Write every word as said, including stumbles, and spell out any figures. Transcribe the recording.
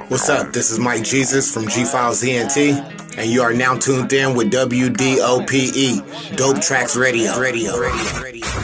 What's up? This is Mike Jesus from G Files E N T, and you are now tuned in with W D O P E, Dope Tracks Radio. Radio. Radio. Radio.